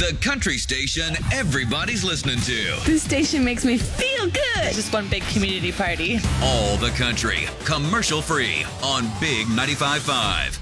The country station everybody's listening to. This station makes me feel good. Just one big community party. All the country, commercial free on Big 95.5.